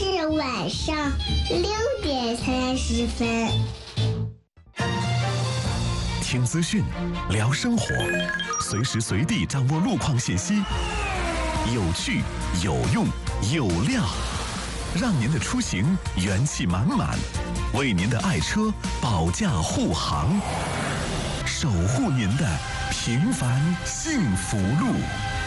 是晚上6点30分。 听资讯，聊生活，随时随地掌握路况信息，有趣、有用、有料，让您的出行元气满满，为您的爱车保驾护航，守护您的平凡幸福路。